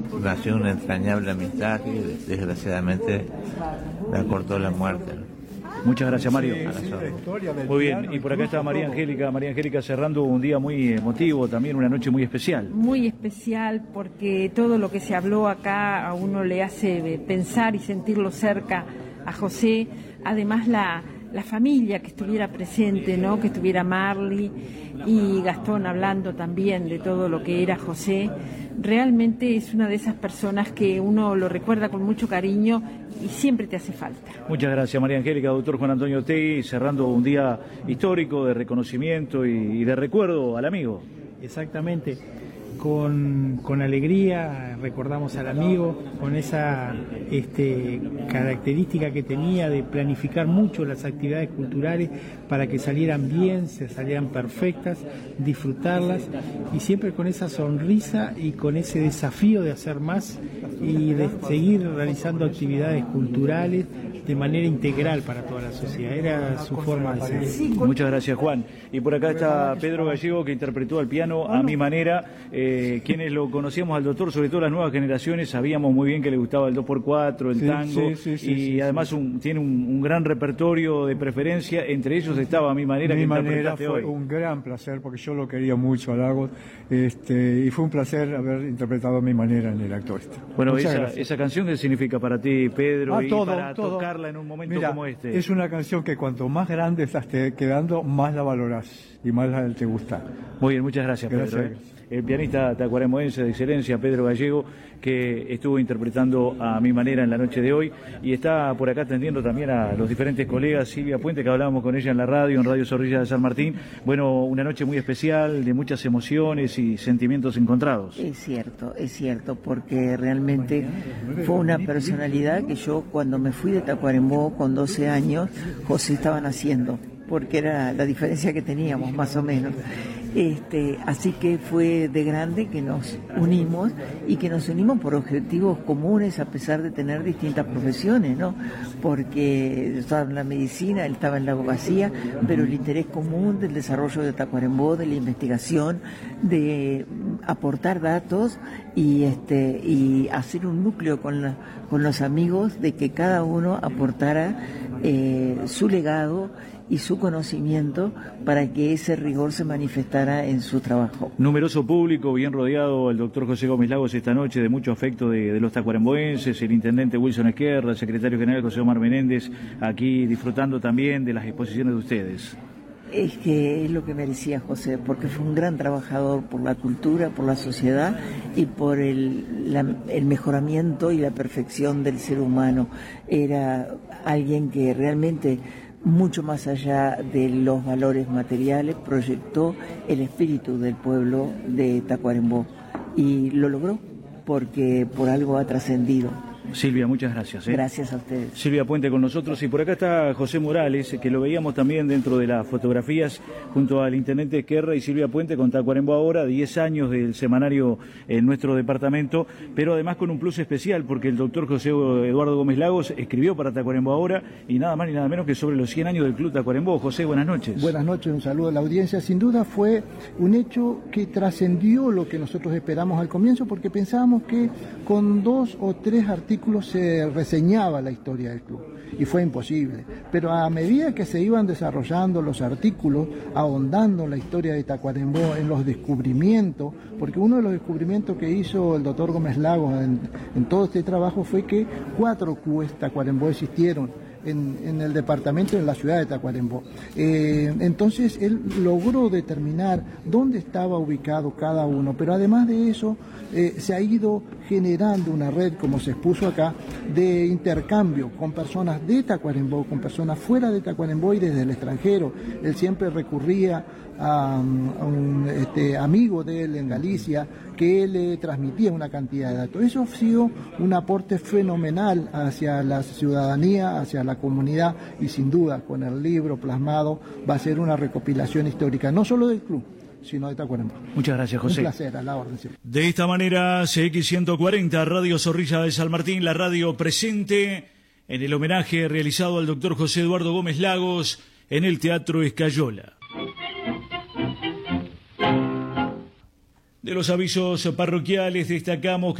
nació una entrañable amistad que desgraciadamente la cortó la muerte. Muchas gracias, Mario. Sí, Muy bien, y por acá está María Angélica cerrando un día muy emotivo, también una noche muy especial. Muy especial porque todo lo que se habló acá a uno le hace pensar y sentirlo cerca a José, además la familia que estuviera presente, ¿no? Que estuviera Marly y Gastón hablando también de todo lo que era José. Realmente es una de esas personas que uno lo recuerda con mucho cariño y siempre te hace falta. Muchas gracias, María Angélica. Doctor Juan Antonio Tegui, cerrando un día histórico de reconocimiento y de recuerdo al amigo. Exactamente. Con alegría recordamos al amigo, con esa característica que tenía de planificar mucho las actividades culturales para que salieran bien, se salieran perfectas, disfrutarlas y siempre con esa sonrisa y con ese desafío de hacer más y de seguir realizando actividades culturales de manera integral para toda la sociedad. Era su forma de ser. Sí, Muchas gracias, Juan. Y por acá está Pedro Gallego, que interpretó al piano a mi manera. Quienes lo conocíamos al doctor, sobre todo las nuevas generaciones, sabíamos muy bien que le gustaba el 2x4, el tango, y además tiene un gran repertorio de preferencia. Entre ellos estaba a mi manera, que interpretaste hoy. Fue un gran placer, porque yo lo quería mucho a Lagos, y fue un placer haber interpretado a mi manera en el acto este. Bueno, esa canción, ¿qué significa para ti, Pedro? Para todo. tocarla en un momento como este. Es una canción que cuanto más grande estás quedando, más la valorás y más te gusta. Muy bien, muchas gracias, Pedro. Gracias. El pianista tacuarembóense de excelencia, Pedro Gallego, que estuvo interpretando a mi manera en la noche de hoy, y está por acá atendiendo también a los diferentes colegas. Silvia Puente, que hablábamos con ella en la radio, en Radio Zorrilla de San Martín. Bueno, una noche muy especial, de muchas emociones y sentimientos encontrados. Es cierto, porque realmente fue una personalidad que yo, cuando me fui de Tacuarembó con 12 años, José estaba naciendo, porque era la diferencia que teníamos, más o menos. Así que fue de grande que nos unimos y que nos unimos por objetivos comunes, a pesar de tener distintas profesiones, ¿no? Porque yo estaba en la medicina, él estaba en la abogacía, pero el interés común del desarrollo de Tacuarembó, de la investigación, de aportar datos y hacer un núcleo con los amigos, de que cada uno aportara su legado y su conocimiento para que ese rigor se manifestara en su trabajo. Numeroso público, bien rodeado el doctor José Gómez Lagos esta noche, de mucho afecto de los tacuarembóenses, el intendente Wilson Esquerra, el secretario general José Omar Menéndez, aquí disfrutando también de las exposiciones de ustedes. Es que es lo que merecía José, porque fue un gran trabajador por la cultura, por la sociedad y por el mejoramiento y la perfección del ser humano. Era alguien que realmente, mucho más allá de los valores materiales, proyectó el espíritu del pueblo de Tacuarembó y lo logró porque por algo ha trascendido. Silvia, muchas gracias. Gracias a ustedes. Silvia Puente con nosotros, y por acá está José Morales, que lo veíamos también dentro de las fotografías junto al intendente Esquerra y Silvia Puente con Tacuarembó Ahora, 10 años del semanario en nuestro departamento, pero además con un plus especial, porque el doctor José Eduardo Gómez Lagos escribió para Tacuarembó Ahora, y nada más ni nada menos que sobre los 100 años del Club Tacuarembó. José, buenas noches. Buenas noches, un saludo a la audiencia. Sin duda fue un hecho que trascendió lo que nosotros esperamos al comienzo, porque pensábamos que con 2 o 3 artículos se reseñaba la historia del club, y fue imposible. Pero a medida que se iban desarrollando los artículos, ahondando en la historia de Tacuarembó, en los descubrimientos, porque uno de los descubrimientos que hizo el doctor Gómez Lagos en todo este trabajo fue que 4 clubes Tacuarembó existieron en el departamento, en la ciudad de Tacuarembó. Entonces él logró determinar dónde estaba ubicado cada uno, pero además de eso se ha ido generando una red, como se expuso acá, de intercambio con personas de Tacuarembó, con personas fuera de Tacuarembó y desde el extranjero. Él siempre recurría a un amigo de él en Galicia, que le transmitía una cantidad de datos. Eso ha sido un aporte fenomenal hacia la ciudadanía, hacia la comunidad, y sin duda con el libro plasmado va a ser una recopilación histórica, no solo del club, sino de Tacuarembó. Muchas gracias, José. Un placer, a la orden. De esta manera, CX140, Radio Zorrilla de San Martín, la radio presente en el homenaje realizado al doctor José Eduardo Gómez Lagos en el Teatro Escayola. De los avisos parroquiales destacamos